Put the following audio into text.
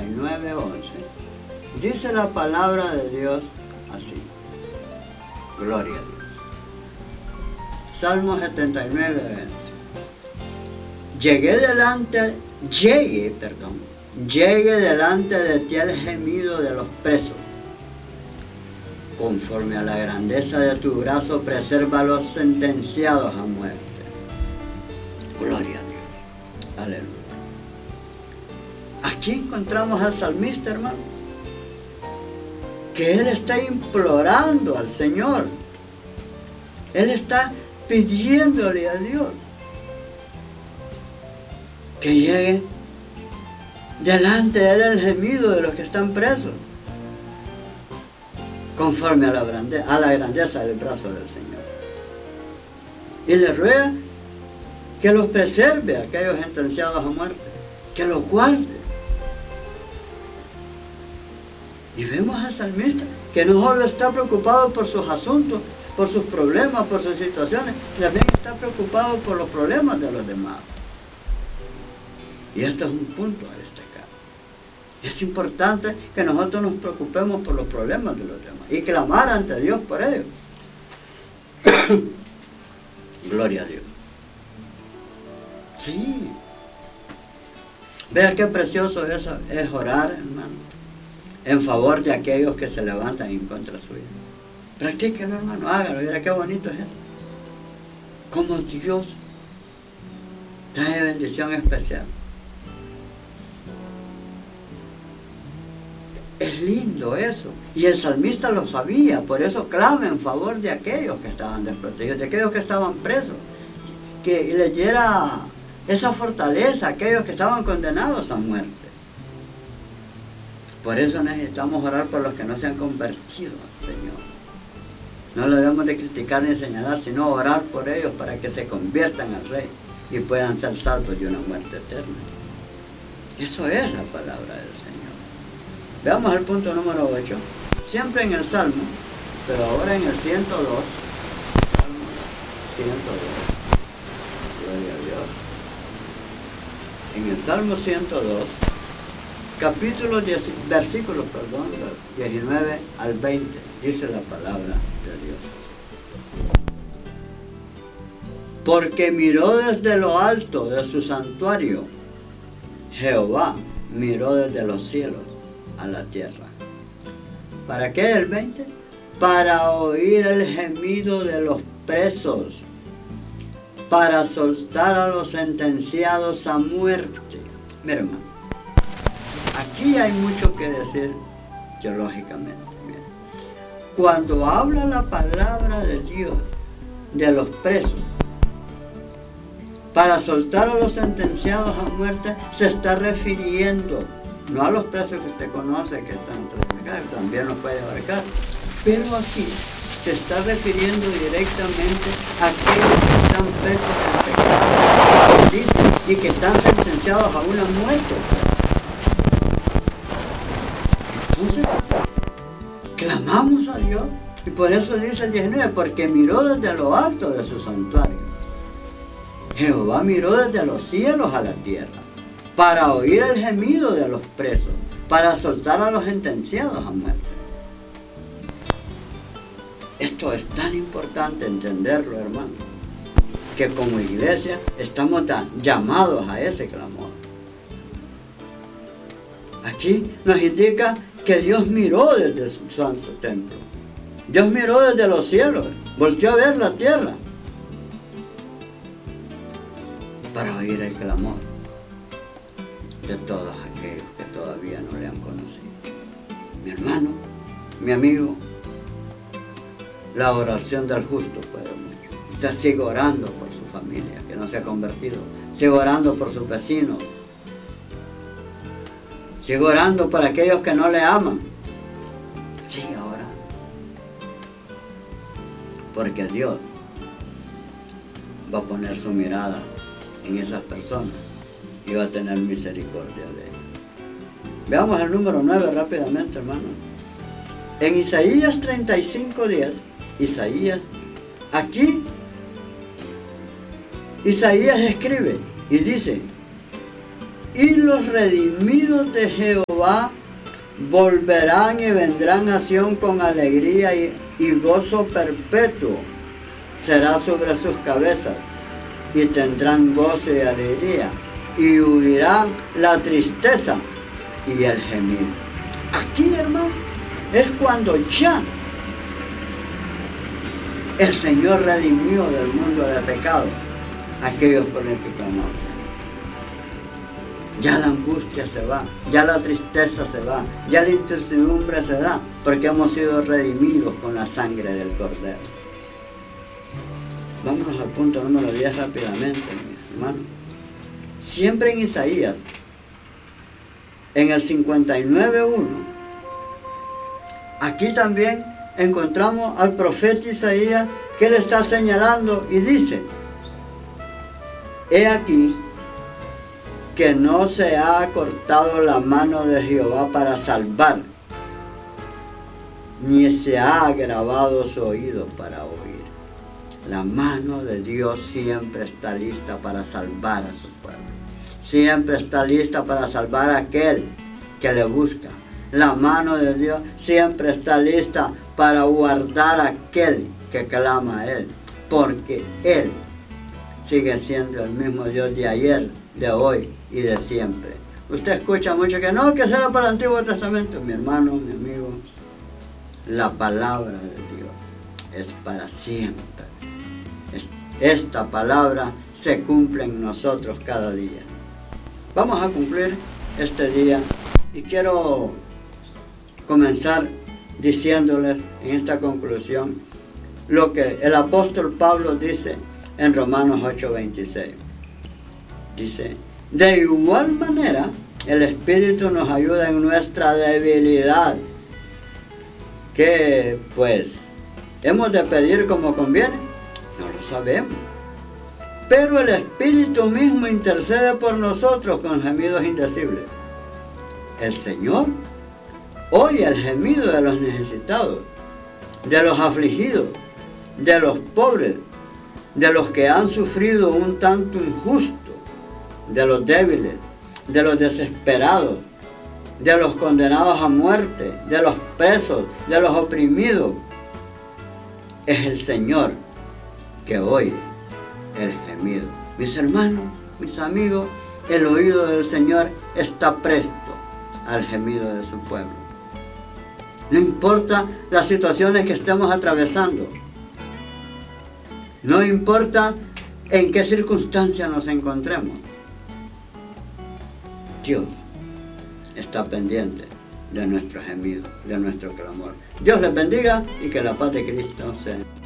79:11, dice la palabra de Dios así. Gloria a Dios. Salmo 79:11. Llegue delante de ti el gemido de los presos. Conforme a la grandeza de tu brazo, preserva a los sentenciados a muerte. Gloria a Dios. Aleluya. Aquí encontramos al salmista, hermano, que él está implorando al Señor. Él está pidiéndole a Dios que llegue delante de él el gemido de los que están presos, conforme a la grandeza del brazo del Señor. Y le ruega que los preserve a aquellos sentenciados a muerte, que los guarde. Y vemos al salmista que no solo está preocupado por sus asuntos, por sus problemas, por sus situaciones, también está preocupado por los problemas de los demás. Y esto es un punto a destacar. Es importante que nosotros nos preocupemos por los problemas de los demás y clamar ante Dios por ellos. Gloria a Dios. Sí. Vean qué precioso es orar, hermano, en favor de aquellos que se levantan en contra suya. Practíquelo, hermano, hágalo, mira qué bonito es eso. Como Dios trae bendición especial. Es lindo eso. Y el salmista lo sabía, por eso clama en favor de aquellos que estaban desprotegidos, de aquellos que estaban presos, que les diera esa fortaleza a aquellos que estaban condenados a muerte. Por eso necesitamos orar por los que no se han convertido al Señor. No lo debemos de criticar ni señalar, sino orar por ellos para que se conviertan al Rey y puedan ser salvos de una muerte eterna. Eso es la palabra del Señor. Veamos el punto número 8. Siempre en el Salmo, pero ahora en el 102. Salmo 102. Gloria a Dios. En el Salmo 102, capítulo 10, versículos, 19 al 20, dice la palabra de Dios. Porque miró desde lo alto de su santuario, Jehová miró desde los cielos a la tierra. ¿Para qué el 20? Para oír el gemido de los presos, para soltar a los sentenciados a muerte. Mira, hermano, aquí hay mucho que decir teológicamente. Mira. Cuando habla la palabra de Dios de los presos, para soltar a los sentenciados a muerte, se está refiriendo no a los presos que usted conoce que están entre los, también los puede abarcar, pero aquí se está refiriendo directamente a aquellos que están presos en pecado, dice, y que están sentenciados a una muerte. Entonces, clamamos a Dios, y por eso dice el 19, porque miró desde lo alto de su santuario. Jehová miró desde los cielos a la tierra, para oír el gemido de los presos, para soltar a los sentenciados a muerte. Esto es tan importante entenderlo, hermano, que como iglesia estamos llamados a ese clamor. Aquí nos indica que Dios miró desde su santo templo. Dios miró desde los cielos, volteó a ver la tierra para oír el clamor de todos aquellos que todavía no le han conocido. Mi hermano, mi amigo, la oración del justo puede mucho. Usted sigue orando por su familia que no se ha convertido, sigue orando por sus vecinos, sigue orando por aquellos que no le aman, sigue orando, porque Dios va a poner su mirada en esas personas y va a tener misericordia de ellos. Veamos el número 9 rápidamente, hermano. En Isaías 35:10, aquí Isaías escribe y dice, Y los redimidos de Jehová volverán y vendrán a Sión con alegría y gozo perpetuo será sobre sus cabezas, y tendrán gozo y alegría, y huirán la tristeza y el gemido. Aquí, hermano, es cuando ya el Señor redimió del mundo de pecado a aquellos por los que clamamos. Ya la angustia se va, ya la tristeza se va, ya la incertidumbre se da, porque hemos sido redimidos con la sangre del Cordero. Vámonos al punto número 10 rápidamente, mis hermanos. Siempre en Isaías, en el 59:1, aquí también encontramos al profeta Isaías que le está señalando y dice: he aquí que no se ha cortado la mano de Jehová para salvar, ni se ha agravado su oído para oír. La mano de Dios siempre está lista para salvar a su pueblo. Siempre está lista para salvar a aquel que le busca. La mano de Dios siempre está lista para guardar a aquel que clama a Él. Porque Él sigue siendo el mismo Dios de ayer, de hoy y de siempre. Usted escucha mucho que no, que será para el Antiguo Testamento. Mi hermano, mi amigo, la palabra de Dios es para siempre. Esta palabra se cumple en nosotros cada día. Vamos a cumplir este día y quiero comenzar diciéndoles en esta conclusión lo que el apóstol Pablo dice en Romanos 8:26. Dice: de igual manera el Espíritu nos ayuda en nuestra debilidad, que pues hemos de pedir como conviene. No lo sabemos, pero el Espíritu mismo intercede por nosotros con gemidos indecibles. El Señor oye el gemido de los necesitados, de los afligidos, de los pobres, de los que han sufrido un tanto injusto, de los débiles, de los desesperados, de los condenados a muerte, de los presos, de los oprimidos. Es el Señor que oye el gemido. Mis hermanos, mis amigos, el oído del Señor está presto al gemido de su pueblo. No importa las situaciones que estemos atravesando, no importa en qué circunstancia nos encontremos, Dios está pendiente de nuestro gemido, de nuestro clamor. Dios les bendiga y que la paz de Cristo sea.